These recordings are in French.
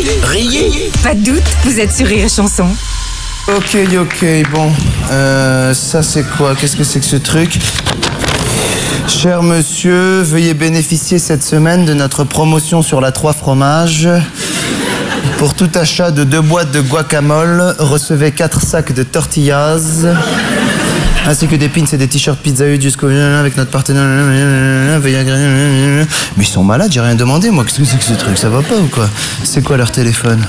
riez. Pas de doute, vous êtes sur Rire et Chanson. Ok, bon. Ça c'est quoi? Qu'est-ce que c'est que ce truc? Cher monsieur, veuillez bénéficier cette semaine de notre promotion sur la 3 fromages. Pour tout achat de 2 boîtes de guacamole, recevez 4 sacs de tortillas, ainsi que des pins et des t-shirts Pizza Hut jusqu'au avec notre partenaire. Veuillez agréer. Mais ils sont malades, j'ai rien demandé moi. Qu'est-ce que c'est que ce truc? Ça va pas ou quoi? C'est quoi leur téléphone?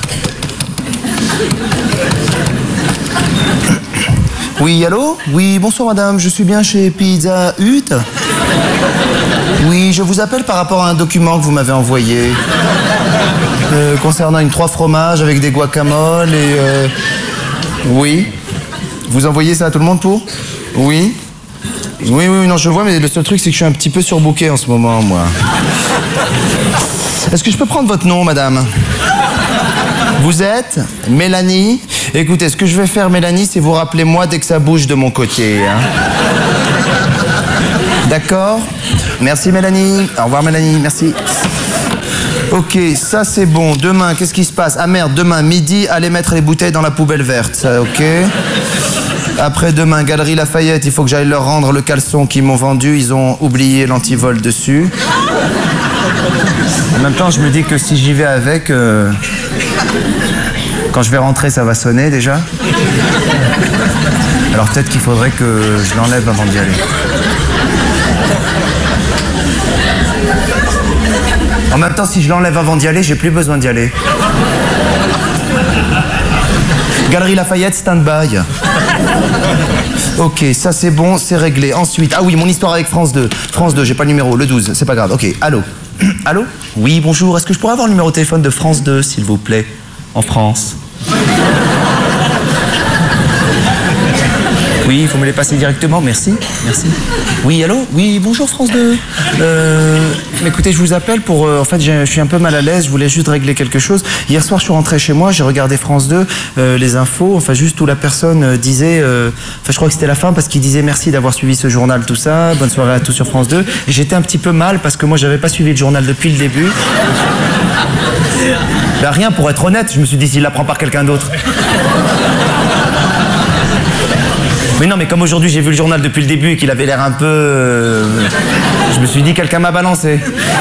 Oui, allô? Oui, bonsoir madame, je suis bien chez Pizza Hut. Oui, je vous appelle par rapport à un document que vous m'avez envoyé. Concernant une 3 fromages avec des guacamoles et... Oui. Vous envoyez ça à tout le monde pour? Oui. Oui, non, je vois, mais le seul truc, c'est que je suis un petit peu surbooké en ce moment, moi. Est-ce que je peux prendre votre nom, madame? Vous êtes Mélanie? Écoutez, ce que je vais faire, Mélanie, c'est vous rappeler moi dès que ça bouge de mon côté. Hein. D'accord? Merci, Mélanie. Au revoir, Mélanie. Merci. Ok, ça c'est bon. Demain, qu'est-ce qui se passe? Ah merde, demain, midi, allez mettre les bouteilles dans la poubelle verte. Ça, ok? Après-demain, Galerie Lafayette, il faut que j'aille leur rendre le caleçon qu'ils m'ont vendu. Ils ont oublié l'antivol dessus. En même temps, je me dis que si j'y vais avec... Quand je vais rentrer, ça va sonner déjà. Alors peut-être qu'il faudrait que je l'enlève avant d'y aller. En même temps, si je l'enlève avant d'y aller, j'ai plus besoin d'y aller. Galerie Lafayette, stand-by. Ok, ça c'est bon, c'est réglé. Ensuite, ah oui, mon histoire avec France 2. France 2, j'ai pas le numéro, le 12, c'est pas grave. Ok, allô? Allô? Oui, bonjour, est-ce que je pourrais avoir le numéro de téléphone de France 2, s'il vous plaît? En France. Oui, il faut me les passer directement, merci, merci. Oui, allô? Oui, bonjour France 2. Écoutez, je vous appelle pour... en fait, je suis un peu mal à l'aise, je voulais juste régler quelque chose. Hier soir, je suis rentré chez moi, j'ai regardé France 2, les infos, enfin juste où la personne disait... Enfin, je crois que c'était la fin parce qu'il disait merci d'avoir suivi ce journal, tout ça, bonne soirée à tous sur France 2. Et j'étais un petit peu mal parce que moi, j'avais pas suivi le journal depuis le début. Ben, rien, pour être honnête, je me suis dit s'il l'apprend par quelqu'un d'autre. Mais non, mais comme aujourd'hui j'ai vu le journal depuis le début et qu'il avait l'air un peu... je me suis dit quelqu'un m'a balancé.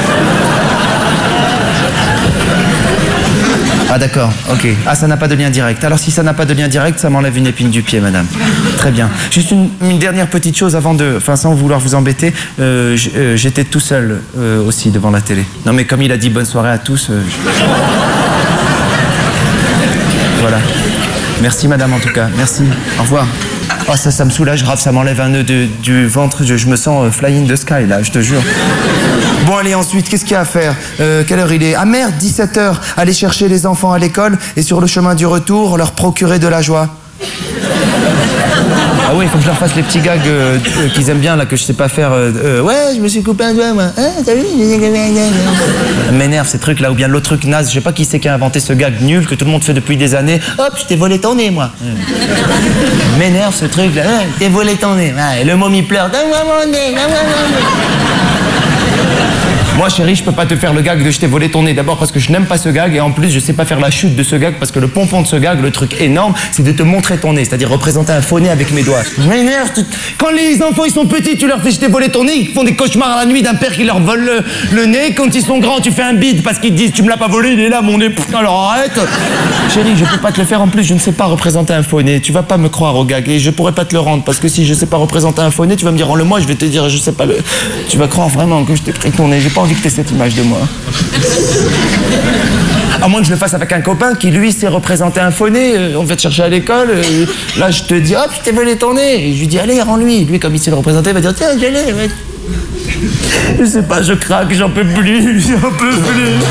Ah d'accord, ok. Ah, ça n'a pas de lien direct. Alors si ça n'a pas de lien direct, ça m'enlève une épine du pied, madame. Très bien. Juste une dernière petite chose avant de... Enfin, sans vouloir vous embêter, j'étais tout seul aussi devant la télé. Non mais comme il a dit bonne soirée à tous... Voilà. Merci madame en tout cas, merci. Au revoir. Oh ça me soulage grave, ça m'enlève un nœud du ventre, je me sens fly in the sky là, je te jure. Bon allez, ensuite, qu'est-ce qu'il y a à faire? Quelle heure il est? Ah merde, 17h. Aller chercher les enfants à l'école et sur le chemin du retour, leur procurer de la joie. Ah oui, il faut que je leur fasse les petits gags qu'ils aiment bien là, que je sais pas faire. Ouais, je me suis coupé un doigt moi. Hein, t'as vu? Ça m'énerve ces trucs là, ou bien l'autre truc naze, je sais pas qui c'est qui a inventé ce gag nul que tout le monde fait depuis des années. Hop, je t'ai volé ton nez moi. M'énerve ce truc là, je t'ai volé ton nez. Ah, et le môme il pleure, donne-moi mon nez, donne-moi mon nez. Moi, chérie, je peux pas te faire le gag de je t'ai volé ton nez. D'abord parce que je n'aime pas ce gag et en plus, je sais pas faire la chute de ce gag parce que le pompon de ce gag, le truc énorme, c'est de te montrer ton nez, c'est-à-dire représenter un faux nez avec mes doigts. Je m'énerve. Quand les enfants ils sont petits, tu leur fais je t'ai volé ton nez, ils font des cauchemars à la nuit d'un père qui leur vole le nez. Quand ils sont grands, tu fais un bide parce qu'ils te disent tu me l'as pas volé, il est là mon nez. Alors arrête. Chérie, je peux pas te le faire en plus, je ne sais pas représenter un faux nez. Tu vas pas me croire au gag et je pourrais pas te le rendre parce que si je sais pas représenter un faux nez, tu vas me dire rends-le-moi, je vais te dire je sais pas le. Tu vas croire vraiment que je t'ai pris ton nez. J'ai pas envie que t'aies cette image de moi. À moins que je le fasse avec un copain qui lui sait représenter un faux nez, on va te chercher à l'école, là je te dis hop je t'ai volé ton nez, et je lui dis allez rends-lui, lui comme il sait le représenter il va dire tiens je l'ai, ouais. Je sais pas, je craque, j'en peux plus.